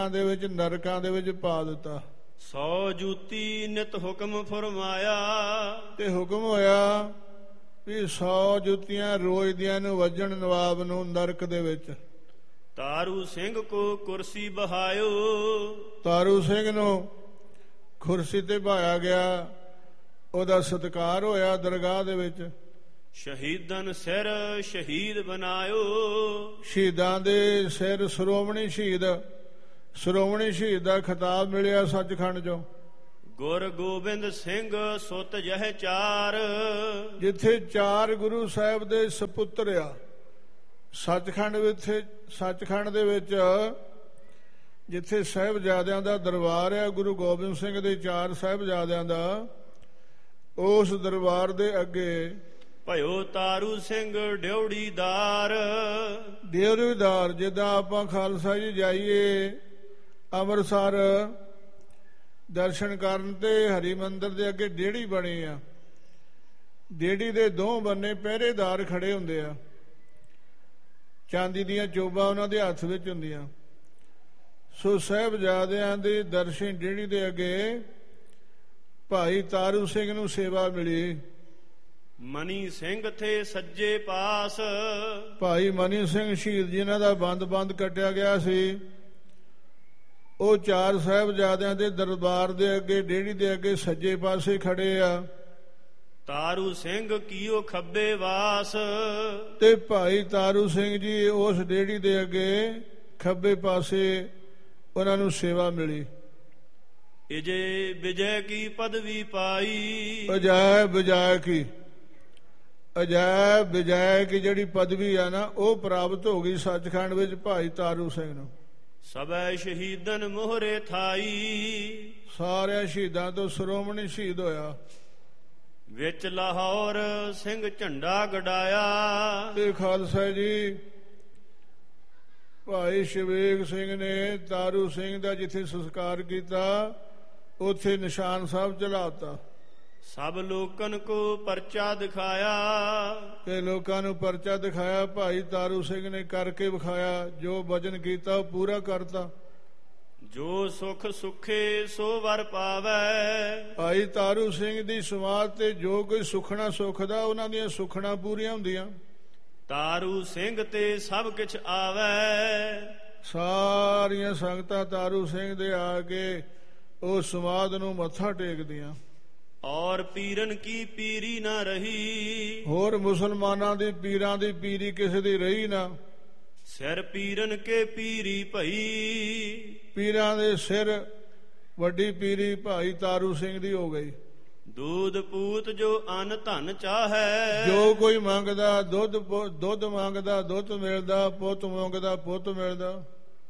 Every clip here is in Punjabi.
ਦੇ ਵਿੱਚ ਨਰਕਾਂ ਦੇ ਵਿੱਚ ਪਾ ਦਿੱਤਾ। 100 ਜੂਤੀ ਨਿਤ ਹੁਕਮ ਫਰਮਾਇਆ। ਤੇ ਹੁਕਮ ਹੋਇਆ ਵੀ 100 ਜੁੱਤੀਆਂ ਰੋਜ਼ ਦੀਆਂ ਨੂੰ ਵੱਜਣ ਨਵਾਬ ਨੂੰ ਨਰਕ ਦੇ ਵਿੱਚ। ਤਾਰੂ ਸਿੰਘ ਕੋ ਕੁਰਸੀ ਬਹਾਇਓ। ਤਾਰੂ ਸਿੰਘ ਨੂੰ ਕੁਰਸੀ ਤੇ ਬਹਾਇਆ ਗਿਆ, ਉਹਦਾ ਸਤਿਕਾਰ ਹੋਇਆ ਦਰਗਾਹ ਦੇ ਵਿੱਚ। ਸ਼ਹੀਦਨ ਸਿਰ ਸ਼ਹੀਦ ਬਨਾਇਓ। ਸ਼ਹੀਦਾਂ ਦੇ ਸਿਰ ਸ਼੍ਰੋਮਣੀ ਸ਼ਹੀਦ, ਸ਼੍ਰੋਮਣੀ ਸ਼ਹੀਦ ਦਾ ਖਿਤਾਬ ਮਿਲਿਆ ਸੱਚਖੰਡ ਚੋਂ। ਗੁਰ ਗੋਬਿੰਦ ਸਿੰਘ ਸੁਤ ਜਹ ਚਾਰ। ਜਿੱਥੇ 4 ਗੁਰੂ ਸਾਹਿਬ ਦੇ ਸਪੁੱਤਰ ਆ ਸੱਚਖੰਡ ਵਿੱਚ, ਸੱਚਖੰਡ ਦੇ ਵਿੱਚ ਜਿੱਥੇ ਸਾਹਿਬਜ਼ਾਦਿਆਂ ਦਾ ਦਰਬਾਰ ਆ, ਗੁਰੂ ਗੋਬਿੰਦ ਸਿੰਘ ਦੇ 4 ਸਾਹਿਬਜ਼ਾਦਿਆਂ ਦਾ, ਉਸ ਦਰਬਾਰ ਦੇ ਅੱਗੇ ਭਇਓ ਤਾਰੂ ਸਿੰਘ ਡਿਉੜੀਦਾਰ। ਡਿਉੜੀਦਾਰ ਜਿੱਦਾਂ ਆਪਾਂ ਖਾਲਸਾ ਜੀ ਜਾਈਏ ਅੰਮ੍ਰਿਤਸਰ ਦਰਸ਼ਨ ਕਰਨ ਤੇ ਹਰੀ ਮੰਦਰ ਦੇ ਅੱਗੇ ਡੇੜੀ ਬਣੀ ਆ, ਡੇੜੀ ਦੇ 2 ਬੰਨੇ ਪਹਿਰੇਦਾਰ ਖੜੇ ਹੁੰਦੇ ਆ, ਚਾਂਦੀ ਦੀਆਂ ਚੋਬਾਂ ਉਹਨਾਂ ਦੇ ਹੱਥ ਵਿੱਚ ਹੁੰਦੀਆਂ। ਸੋ ਸਾਹਿਬਜ਼ਾਦਿਆਂ ਦੇ ਦਰਸ਼ਨ ਡੇੜੀ ਦੇ ਅੱਗੇ ਭਾਈ ਤਾਰੂ ਸਿੰਘ ਨੂੰ ਸੇਵਾ ਮਿਲੀ। ਮਨੀ ਸਿੰਘ ਥੇ ਸੱਜੇ ਪਾਸ। ਭਾਈ ਮਨੀ ਸਿੰਘ ਸ਼ਹੀਦ ਜਿਨ੍ਹਾਂ ਦਾ ਬੰਦ ਕੱਟਿਆ ਗਿਆ ਸੀ, ਉਹ 4 ਸਾਹਿਬਜ਼ਾਦਿਆਂ ਦੇ ਦਰਬਾਰ ਦੇ ਅੱਗੇ ਡੇੜੀ ਦੇ ਅੱਗੇ ਸੱਜੇ ਪਾਸੇ ਖੜੇ ਆ। ਤਾਰੂ ਸਿੰਘ ਕੀਓ ਖੱਬੇ ਵਾਸ। ਤੇ ਭਾਈ ਤਾਰੂ ਸਿੰਘ ਜੀ ਉਸ ਡੇੜੀ ਦੇ ਅੱਗੇ ਖੱਬੇ ਪਾਸੇ ਉਹਨਾਂ ਨੂੰ ਸੇਵਾ ਮਿਲੀ। ਇਜੇ ਵਿਜੈ ਕੀ ਪਦਵੀ ਪਾਈ। ਅਜੈ ਵਿਜੈ ਕੀ, ਅਜੈ ਵਿਜੈ ਕੀ ਜਿਹੜੀ ਪਦਵੀ ਆ ਨਾ, ਉਹ ਪ੍ਰਾਪਤ ਹੋ ਗਈ ਸੱਚਖੰਡ ਵਿੱਚ ਭਾਈ ਤਾਰੂ ਸਿੰਘ ਨੂੰ। ਸਭੈ ਸ਼ਹੀਦਨ ਮੋਹਰੇ ਥਾਈ। ਸਾਰਿਆਂ ਸ਼ਹੀਦਾਂ ਤੋਂ ਸ਼੍ਰੋਮਣੀ ਸ਼ਹੀਦ ਹੋਇਆ। ਵਿੱਚ ਲਾਹੌਰ ਸਿੰਘ ਝੰਡਾ ਗੜਾਇਆ। ਤੇ ਖਾਲਸਾ ਜੀ ਭਾਈ ਸ਼ਵੇਗ ਸਿੰਘ ਨੇ ਤਾਰੂ ਸਿੰਘ ਦਾ ਜਿੱਥੇ ਸੰਸਕਾਰ ਕੀਤਾ ਉੱਥੇ ਨਿਸ਼ਾਨ ਸਾਹਿਬ ਚੜਾਤਾ। ਸਭ ਲੋਕਨ ਕੋ ਪਰਚਾ ਦਿਖਾਇਆ। ਤੇ ਲੋਕਾਂ ਨੂੰ ਪਰਚਾ ਦਿਖਾਇਆ। ਭਾਈ ਤਾਰੂ ਸਿੰਘ ਨੇ ਕਰਕੇ ਵਿਖਾਇਆ, ਜੋ ਵਚਨ ਕੀਤਾ ਉਹ ਪੂਰਾ ਕਰਤਾ। ਜੋ ਸੁਖ ਸੁਖੇ ਸੋ ਵਰ ਪਾਵੈ। ਭਾਈ ਤਾਰੂ ਸਿੰਘ ਦੀ ਸਮਾਧ ਤੇ ਜੋ ਕੋਈ ਸੁਖਣਾ ਸੁਖਦਾ, ਉਹਨਾਂ ਦੀਆਂ ਸੁਖਣਾ ਪੂਰੀਆਂ ਹੁੰਦੀਆਂ। ਤਾਰੂ ਸਿੰਘ ਤੇ ਸਭ ਕੁਛ ਆਵੈ। ਸਾਰੀਆਂ ਸੰਗਤਾਂ ਤਾਰੂ ਸਿੰਘ ਦੇ ਆ ਕੇ ਉਹ ਸਮਾਧ ਨੂੰ ਮੱਥਾ ਟੇਕਦੀਆਂ। ਔਰ ਪੀਰਨ ਕੀ ਪੀਰੀ ਨਾ ਰਹੀ। ਹੋਰ ਮੁਸਲਮਾਨਾਂ ਦੀ ਪੀਰਾਂ ਦੀ ਪੀਰੀ ਕਿਸੇ ਦੀ ਰਹੀ ਨਾ। ਸਿਰ ਪੀਰਨ ਕੇ ਪੀਰੀ ਭਈ। ਪੀਰਾਂ ਦੇ ਸਿਰ ਵੱਡੀ ਪੀਰੀ ਭਾਈ ਤਾਰੂ ਸਿੰਘ ਦੀ ਹੋ ਗਈ। ਦੂਧ ਪੂਤ ਜੋ ਅਨ ਧਨ ਚਾਹੈ। ਜੋ ਕੋਈ ਮੰਗਦਾ ਦੁੱਧ ਮੰਗਦਾ ਦੁੱਧ ਮਿਲਦਾ, ਪੁੱਤ ਮੰਗਦਾ ਪੁੱਤ ਮਿਲਦਾ।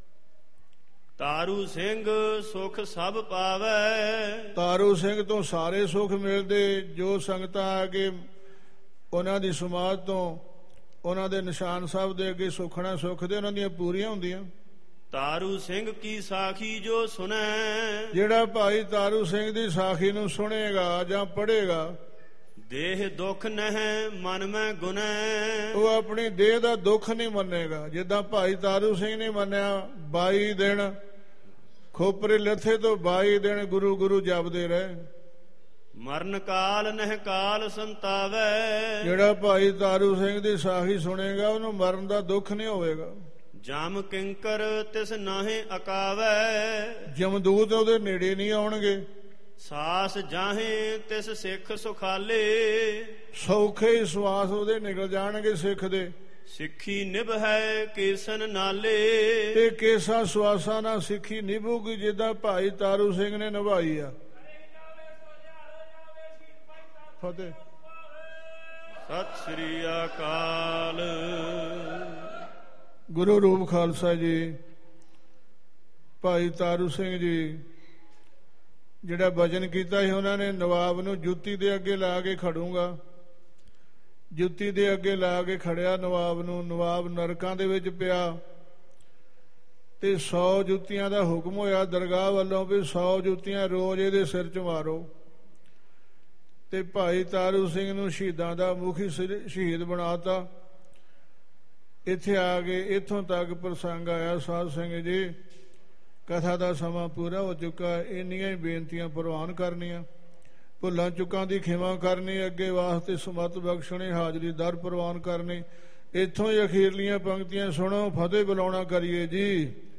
ਤਾਰੂ ਸਿੰਘ ਸੁਖ ਸਭ ਪਾਵੈ। ਤਾਰੂ ਸਿੰਘ ਤੋਂ ਸਾਰੇ ਸੁਖ ਮਿਲਦੇ। ਜੋ ਸੰਗਤਾਂ ਆ ਕੇ ਉਹਨਾਂ ਦੀ ਸਮਾਧ ਤੋਂ ਉਹਨਾਂ ਦੇ ਨਿਸ਼ਾਨ ਸਾਹਿਬ ਦੇ ਅੱਗੇ ਸੁਖਣਾ ਸੁਖਦੇ, ਉਹਨਾਂ ਦੀਆਂ ਪੂਰੀਆਂ ਹੁੰਦੀਆਂ। ਤਾਰੂ ਸਿੰਘ ਕੀ ਸਾਖੀ ਜੋ ਸੁਣੈ। ਜਿਹੜਾ ਭਾਈ ਤਾਰੂ ਸਿੰਘ ਦੀ ਸਾਖੀ ਨੂੰ ਸੁਣੇਗਾ ਜਾਂ ਪੜ੍ਹੇਗਾ, ਦੇਹ ਦੁੱਖ ਨਹਿ ਮਨ ਮੈਂ ਗੁਨੈ। ਉਹ ਆਪਣੀ ਦੇਹ ਦਾ ਦੁੱਖ ਨਹੀਂ ਮੰਨੇਗਾ। ਜਿੱਦਾਂ ਭਾਈ ਤਾਰੂ ਸਿੰਘ ਨੇ ਮੰਨਿਆ 22 ਦਿਨ ਖੋਪਰੇ ਲੱਥੇ ਤੋਂ 22 ਦਿਨ ਗੁਰੂ ਗੁਰੂ ਜਪਦੇ ਰਹੇ। ਮਰਨ ਕਾਲ ਨਹਿ ਕਾਲ ਸੰਤਾਵੈ। ਜਿਹੜਾ ਭਾਈ ਤਾਰੂ ਸਿੰਘ ਦੀ ਸਾਖੀ ਸੁਣੇਗਾ ਉਹਨੂੰ ਮਰਨ ਦਾ ਦੁੱਖ ਨਹੀਂ ਹੋਵੇਗਾ। ਜਮ ਕਿੰਕਰ ਤਿਸ ਨਾਹੇ ਅਕਾਵੈ। ਜਮਦੂਤ ਉਹਦੇ ਨੇੜੇ ਨਹੀਂ ਆਉਣਗੇ। ਸਾਸ ਜਾਹੇ ਤਿਸ ਸਿੱਖ ਸੁਖਾਲੇ। ਸੌਖੇ ਹੀ ਸਵਾਸ ਉਹਦੇ ਨਿਕਲ ਜਾਣਗੇ ਸਿੱਖ ਦੇ। ਸਿੱਖੀ ਨਿਭੈ ਕੇਸਨ ਨਾਲੇ। ਤੇ ਕੇਸਾਂ ਸਵਾਸਾਂ ਨਾਲ ਸਿੱਖੀ ਨਿਭੂਗੀ ਜਿੱਦਾਂ ਭਾਈ ਤਾਰੂ ਸਿੰਘ ਨੇ ਨਿਭਾਈ ਆ। ਫਤਿਹ। ਸਤਿ ਸ੍ਰੀ ਅਕਾਲ। ਗੁਰੂ ਰੂਪ ਖਾਲਸਾ ਜੀ ਭਾਈ ਤਾਰੂ ਸਿੰਘ ਜੀ ਜਿਹੜਾ ਵਚਨ ਕੀਤਾ ਸੀ, ਉਹਨਾਂ ਨੇ ਨਵਾਬ ਨੂੰ ਜੁੱਤੀ ਦੇ ਅੱਗੇ ਲਾ ਕੇ ਖੜੂੰਗਾ। ਜੁੱਤੀ ਦੇ ਅੱਗੇ ਲਾ ਕੇ ਖੜਿਆ ਨਵਾਬ ਨੂੰ। ਨਵਾਬ ਨਰਕਾਂ ਦੇ ਵਿੱਚ ਪਿਆ ਤੇ 100 ਜੁੱਤੀਆਂ ਦਾ ਹੁਕਮ ਹੋਇਆ ਦਰਗਾਹ ਵੱਲੋਂ ਵੀ 100 ਜੁੱਤੀਆਂ ਰੋਜ਼ ਇਹਦੇ ਸਿਰ 'ਚ ਮਾਰੋ। ਤੇ ਭਾਈ ਤਾਰੂ ਸਿੰਘ ਨੂੰ ਸ਼ਹੀਦਾਂ ਦਾ ਮੁਖੀ ਸ਼ਹੀਦ ਬਣਾਤਾ। ਇੱਥੇ ਆ ਕੇ ਇੱਥੋਂ ਤੱਕ ਪ੍ਰਸੰਗ ਆਇਆ ਸਾਧ ਸਿੰਘ ਜੀ ਕਥਾ ਦਾ ਸਮਾਂ ਪੂਰਾ ਹੋ ਚੁੱਕਾ। ਇੰਨੀਆਂ ਹੀ ਬੇਨਤੀਆਂ ਪ੍ਰਵਾਨ ਕਰਨੀਆਂ, ਭੁੱਲਾਂ ਚੁੱਕਾਂ ਦੀ ਖਿਮਾ ਕਰਨੀ, ਅੱਗੇ ਵਾਸਤੇ ਸਮਤ ਬਖਸ਼ਣੇ, ਹਾਜ਼ਰੀ ਦਰ ਪ੍ਰਵਾਨ ਕਰਨੀ। ਇੱਥੋਂ ਹੀ ਅਖੀਰਲੀਆਂ ਪੰਕਤੀਆਂ ਸੁਣੋ, ਫਤਿਹ ਬੁਲਾਉਣਾ ਕਰੀਏ ਜੀ।